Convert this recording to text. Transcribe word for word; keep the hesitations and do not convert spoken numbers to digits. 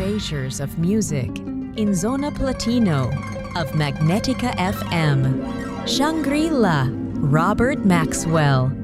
treasures of music in Zona Platino of Magnetica F M. Shangri-La, Robert Maxwell.